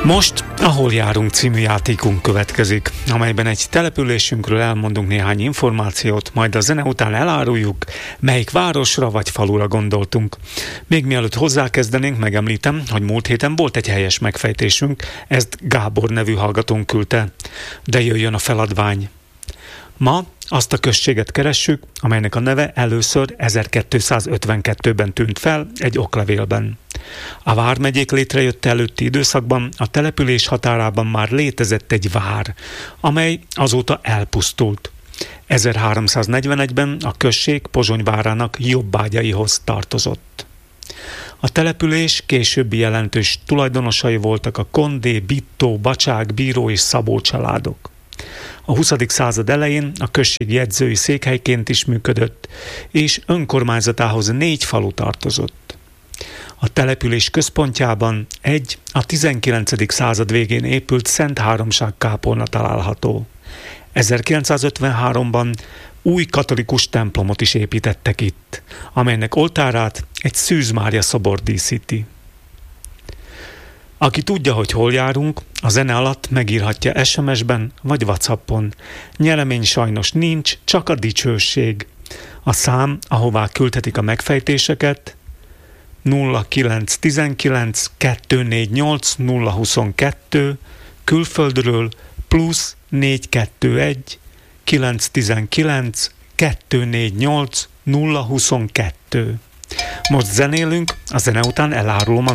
Most a Hol járunk című játékunk következik, amelyben egy településünkről elmondunk néhány információt, majd a zene után eláruljuk, melyik városra vagy falura gondoltunk. Még mielőtt hozzákezdenénk, megemlítem, hogy múlt héten volt egy helyes megfejtésünk, ezt Gábor nevű hallgatónk küldte. De jöjjön a feladvány. Ma azt a községet keressük, amelynek a neve először 1252-ben tűnt fel egy oklevélben. A vármegyék létrejötte előtti időszakban a település határában már létezett egy vár, amely azóta elpusztult. 1341-ben a község Pozsony várának jobbágyaihoz tartozott. A település későbbi jelentős tulajdonosai voltak a Kondé, Bittó, Bacsák, Bíró és Szabó családok. A 20. század elején a község jegyzői székhelyként is működött, és önkormányzatához 4 falu tartozott. A település központjában a 19. század végén épült Szent Háromság kápolna található. 1953-ban új katolikus templomot is építettek itt, amelynek oltárát egy Szűz Mária szobor díszíti. Aki tudja, hogy hol járunk, a zene alatt megírhatja SMS-ben vagy WhatsAppon. Nyeremény sajnos nincs, csak a dicsőség. A szám, ahová küldhetik a megfejtéseket, 0919 248 022, külföldről plusz 421 919 248 022. Most zenélünk, a zene után elárulom a